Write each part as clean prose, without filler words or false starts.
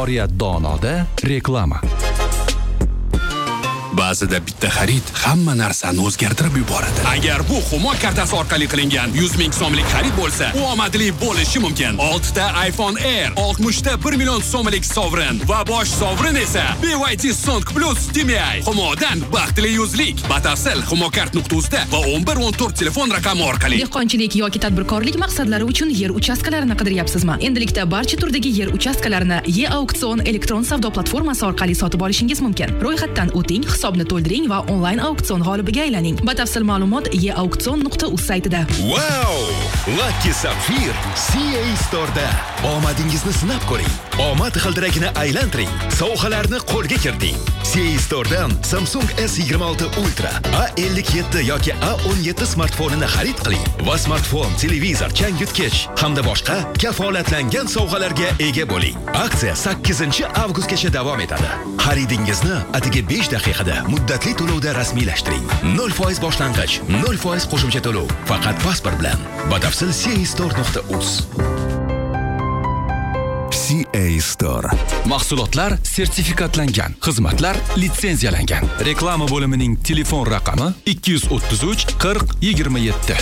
Oriyat Donoda reklama. Ba'zida bitta xarid hamma narsani o'zgartirib yuboradi. Agar bu Humo kartasi orqali qilingan 100 ming so'mlik xarid bo'lsa, u omadli bo'lishi mumkin. 6 ta iPhone Air, 60 ta 1 million so'mlik sovrin va bosh sovrin esa BYD Song Plus TMI. Humodan baxtli yuzlik. Batafsil humokart.uz da va 1114 telefon raqami orqali. Dehqonchilik yoki tadbirkorlik maqsadlari uchun yer uchastkalarini qidiryapsizmi? Endilikda barcha turdagi yer uchastkalarini E-auksion elektron savdo platformasi orqali sotib olishingiz mumkin. Ro'yxatdan o'ting, hisobni to'ldiring va onlayn auksion g'olibiga aylaning. Batafsil ma'lumot eauksion.uz saytida. Wow! Lucky Sapphire CA Store'da. Omadingizni sinab ko'ring. Omad g'ildiragini aylantiring. Sovg'alarni qo'lga kiriting. CA Store'dan Samsung S26 Ultra, A57 yoki A17 smartfonini xarid qiling va smartfon, televizor, changyutgich hamda boshqa kafolatlangan sovg'alarga ega bo'ling. Aksiya 8-avgustgacha davom etadi. Xaridingizni atigi 5 daqiqada muddatli to'lovda rasmiylashtiring. 0% boshlang'ich, 0% qo'shimcha to'lov. Faqat pasport bilan. Batafsil castore.uz. CA Store. Mahsulotlar sertifikatlangan, xizmatlar litsenziyalangan. Reklama bo'limining telefon raqami 233 40 27.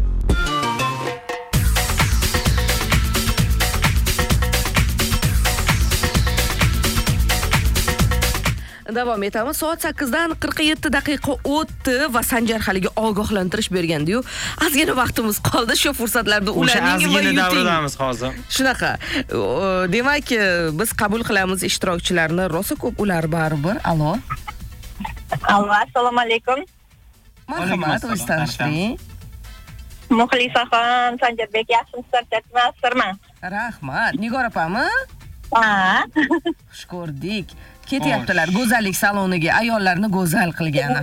Davom etamiz. Soat 8dan 47 daqiqa o'tdi va Sanjar haliga ogohlantirish bergandi-yu, ozgina vaqtimiz qoldi. Shu fursatlarda ularning va davridamiz hozir. Shunaqa. Demak, biz qabul qilamiz ishtirokchilarni. Rosa ko'p ular baribir. Alo. Allo, assalomu alaykum. Marhamat, o'zingiz tanishtiring. Muxlisaxon Sanjarbek, yaxshimisiz, charchatmasizmi? Rahmat. Nigor opami? Ha. Xush ko'rdik. Ketyaptilar go'zallik saloniga, ayollarni go'zal qilgani.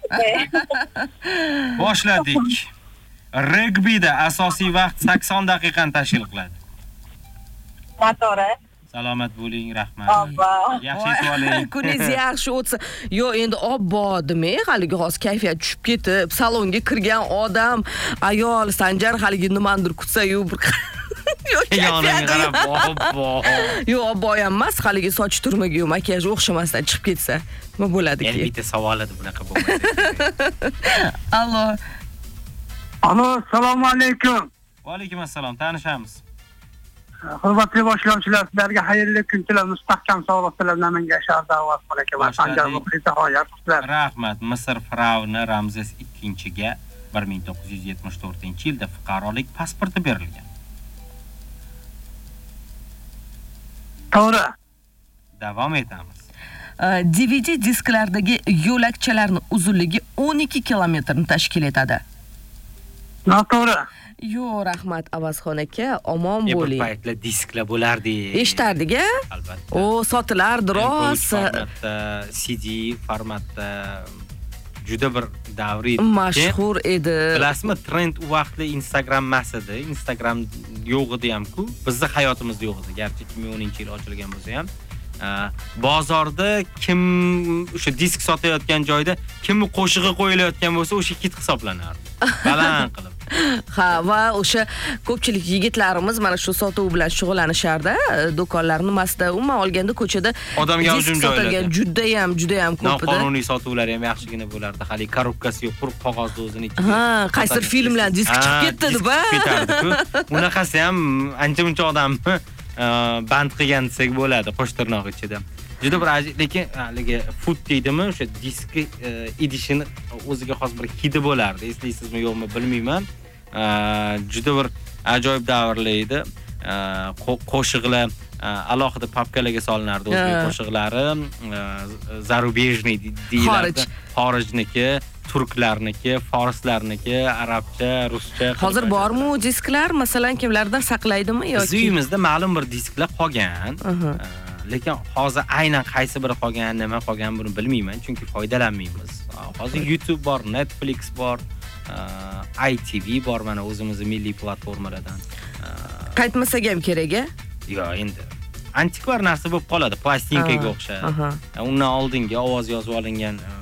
Boshladik. Regbida asosiy vaqt 80 daqiqani tashkil qiladi. Noto'g'ri. Salomat bo'ling, rahmat. Obbo. Yaxshi esvoling. Kuningiz yaxshi o'tsa. Yo, endi obbo demay, haligi hozir kayfiyat tushib ketib, salonga kirgan odam, ayol Sanjar haligi nimandir kutsa-yu bir Yoniga qarab, obbo. Yo, obbo emas, haligi soch turmagi-yu, makiyaj o'xshamasdan chiqib ketsa, nima bo'ladi-ki? Endi bitta savol edi, bunaqa bo'lmaydi. Allo. Allo, assalomu alaykum. Va alaykum assalom, tanishamiz. Hurmatli boshlovchilar, sizlarga xayrli kun tilayman, mustahkam sog'lik tilayman. Menga shahar da'vat qilaman. Sanjar muxlisi hoyatlar. Rahmat. Misr Firavni Ramzes II-ga 1974-yilda fuqarolik pasporti berilgan. To'g'ri. Davom etamiz. DVD disklardagi yo'lakchalarning uzunligi 12 kilometrni tashkil etadi. Noto'g'ri. Yo, rahmat Avazxon aka, omon bo'ling. Bir paytlar disklar bo'lardi. Eshitardik-a? Albatta. O, sotilardi rosa. Formatda, CD formatda juda bir davriy. Mashhur edi. Bilasizmi, trend u vaqtda Instagram emas edi. Instagram yo'q edi ham-ku. Bizning hayotimizda yo'q edi. Garchi 2010-yil ochilgan bo'lsa ham, bozorda kim o'sha disk sotayotgan joyda kimni qo'shig'i qo'yilayotgan bo'lsa, o'sha kit hisoblanardi. Baland qilib. Ha, va o'sha ko'pchilik yigitlarimiz mana shu sotuv bilan shug'ullanishardi. Do'konlarni nimasida, umuman olganda ko'chada odamga hujum joylagan juda ham ko'p edi. Noqonuniy sotuvlar ham yaxshigina bo'lardi. Hali korobkasi yo'q, quruq qog'ozni o'zini ichiga. Ha, qaysi filmlar disk chiqib ketdi deb-a? Ketardi-ku. Unaqasi ham ancha-muncha odamni band qilgan desak bo'ladi, qo'sh tirnoq ichida. Juda bir lekin haligi food deydimi, o'sha disk idishini o'ziga xos bir hidi bo'lardi. Eslaysizmi yo'qmi bilmayman. Juda bir ajoyib davrli edi. Qo'shiqlar alohida papkalarga solinardi, o'zbek qo'shiqlari, zarubejniy deyiladi. Xorijniki, turklarniki, forslarniki, arabcha, ruscha. Hozir bormi disklar? Masalan, kimlardan saqlaydimi yoki? Biz uyimizda ma'lum bir disklar qolgan. Lekin hozir aynan qaysi biri qolgan, nima qolgan buni bilmayman, chunki foydalanmaymiz. Hozir YouTube bor, Netflix bor, ITV bor, mana o'zimizning milliy platformalardan. Qaytmasak ham kerak-a? Yo'q, endi antikvar narsa bo'lib qoladi, plastinkaga o'xshab. Undan oldingi ovoz yozib olingan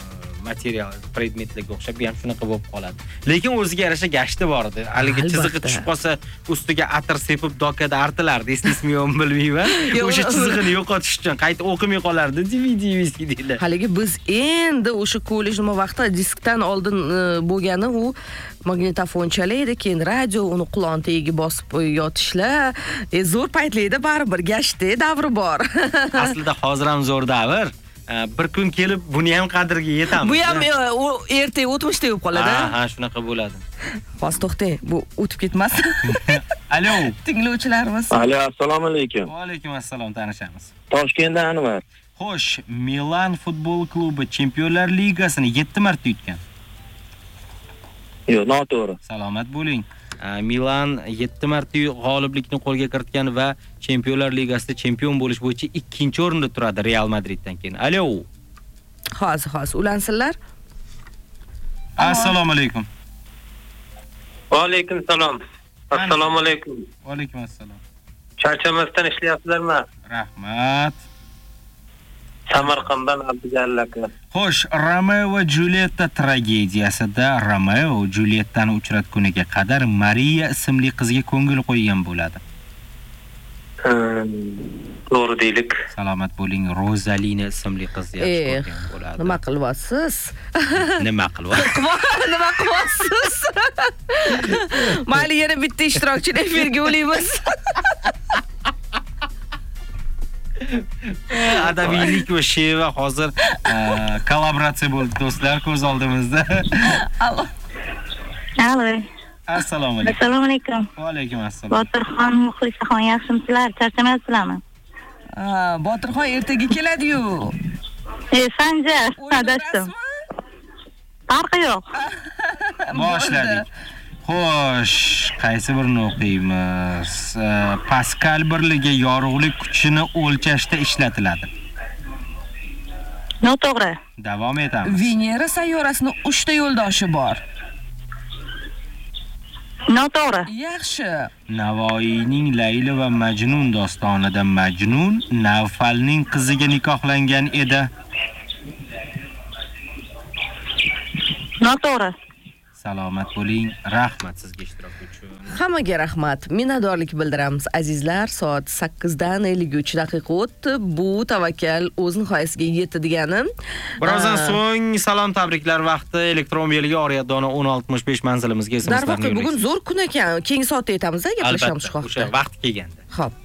material, predmetlarga o'xshab ham shunaqa bo'lib qoladi. Lekin o'ziga yarasha gashti bor edi. Haligi chizig'i tushib qolsa, ustiga atir sepib dokada artilardi, eslaysizmi bilmayman. O'sha chizig'ini yo'qotish uchun qayta o'qimay qolardi, DVD-lar. Haligi biz endi o'sha kollej nima vaqtda diskdan oldin bo'lgani u magnitofonchalar edi, keyin radio uni qulon tagiga bosib yotishlar. Zo'r paytlarda baribir gashti davri bor. Aslida hozir ham zo'r davr. Bir kun kelib buni ham qadriga yetamiz. Bu ham ertaga o'tmishda bo'lib qoladi. Ha, shunaqa bo'ladi. Hozir to'xtang, bu o'tib ketmasin. Alo. Tinglovchilarimiz. Alo, assalomu alaykum. Va alaykum assalom, tanishamiz. Toshkentdan Anvar. Xo'sh, Milan futbol klubi Chempionlar Ligasini 7 marta yutgan. Yo'q, noto'g'ri. Salomat bo'ling. Milan 7 marta g'oliblikni qo'lga kiritgan va Chempionlar Ligasida chempion bo'lish bo'yicha 2-o'rinda turadi Real Madriddan keyin. Alo. Hozir ulansinlar. Assalomu alaykum. Va alaykum salom. Assalomu alaykum. Va alaykum assalom. Charchamasdan ishlayapsizlarmi? Rahmat. Samarqanddan Abdujalil aka. Xo'sh, Romeo va Julietta tragediyasida Romeo Juliettani uchratguniga qadar Maria ismli qizga ko'ngil qo'ygan bo'ladi. To'g'ri deylik. Salomat bo'ling, Rosalina ismli qiz yaxshi ko'rgan bo'ladi. Nima qilyapsiz? Nima qilyapsiz? Nima qilyapsiz? Mayli, yana bitta ishtirokchini efirga olamiz. Adabiylik va sheva hozir kollaboratsiya bo'ldi do'stlar, ko'z oldimizda. Allo. Assalomu alaykum. Assalomu alaykum. Va alaykum assalom. Botirxon, Muxlisaxon, yaxshimisizlar? Charchamayapsizlarmi? Botirxon ertaga keladi-yu. Sanjar, adashdim. Farqi yo'q. Boshladik. Xo'sh, qaysi birini o'qiymiz? Paskal birligi yorug'lik kuchini o'lchashda ishlatiladi. Noto'g'ri. Davom etamiz. Venera sayyorasining 3 ta yo'ldoshi bor. Noto'g'ri. Yaxshi. Navoiyning Layli va Majnun dostonida Majnun Navfalning qiziga nikohlangan edi. Noto'g'ri. Salomat bo'ling. Rahmat sizga ishtirok uchun. Hammaga rahmat. Minnatdorlik bildiramiz azizlar. Soat 8dan 53 daqiqa o'tdi. Bu tavakkal o'z nihoyasiga yetdi deganim. Birozdan so'ng salom tabriklar vaqti elektron belgi Oriyadona 1065 manzilimizga Darvoqe bugun zo'r kun ekan. Keyingi soatda aytamiz, gaplashamiz shu haqda. O'sha vaqt kelganda. Xo'p.